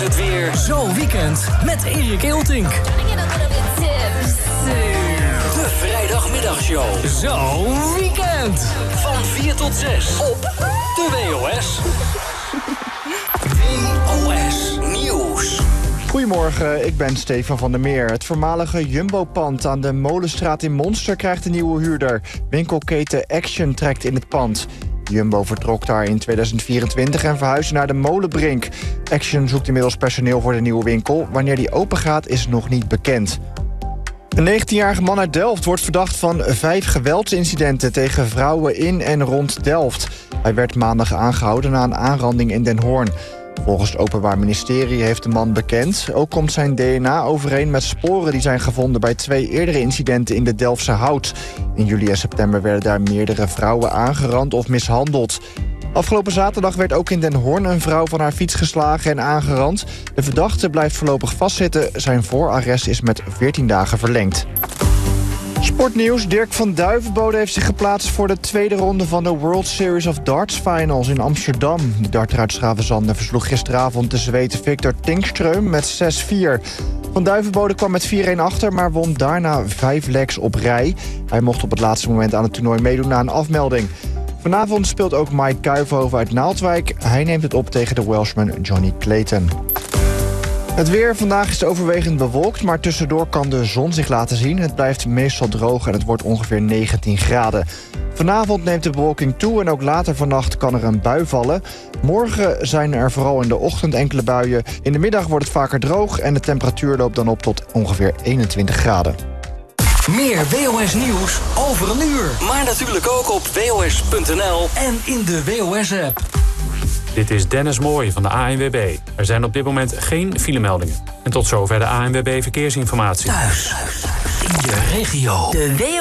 het weer Zo Weekend met Erik Eeltink. De vrijdagmiddagshow Zo Weekend. Van 4 tot 6 op de WOS. WOS Nieuws. Goedemorgen, ik ben Stefan van der Meer. Het voormalige Jumbo-pand aan de Molenstraat in Monster krijgt een nieuwe huurder. Winkelketen Action trekt in het pand. Jumbo vertrok daar in 2024 en verhuisde naar de Molenbrink. Action zoekt inmiddels personeel voor de nieuwe winkel. Wanneer die open gaat is nog niet bekend. Een 19-jarige man uit Delft wordt verdacht van 5 geweldsincidenten tegen vrouwen in en rond Delft. Hij werd maandag aangehouden na een aanranding in Den Hoorn. Volgens het Openbaar Ministerie heeft de man bekend. Ook komt zijn DNA overeen met sporen die zijn gevonden bij 2 eerdere incidenten in de Delftse Hout. In juli en september werden daar meerdere vrouwen aangerand of mishandeld. Afgelopen zaterdag werd ook in Den Hoorn een vrouw van haar fiets geslagen en aangerand. De verdachte blijft voorlopig vastzitten. Zijn voorarrest is met 14 dagen verlengd. Sportnieuws. Dirk van Duivenbode heeft zich geplaatst voor de tweede ronde van de World Series of Darts Finals in Amsterdam. De darter uit Schavenzande versloeg gisteravond de Zweed Victor Tingström met 6-4. Van Duivenbode kwam met 4-1 achter, maar won daarna 5 legs op rij. Hij mocht op het laatste moment aan het toernooi meedoen na een afmelding. Vanavond speelt ook Mike Kuijfhoven uit Naaldwijk. Hij neemt het op tegen de Welshman Johnny Clayton. Het weer. Vandaag is het overwegend bewolkt, maar tussendoor kan de zon zich laten zien. Het blijft meestal droog en het wordt ongeveer 19 graden. Vanavond neemt de bewolking toe en ook later vannacht kan er een bui vallen. Morgen zijn er vooral in de ochtend enkele buien. In de middag wordt het vaker droog en de temperatuur loopt dan op tot ongeveer 21 graden. Meer WOS Nieuws over een uur. Maar natuurlijk ook op WOS.nl en in de WOS-app. Dit is Dennis Mooij van de ANWB. Er zijn op dit moment geen filemeldingen. En tot zover de ANWB Verkeersinformatie. Thuis, in de regio. De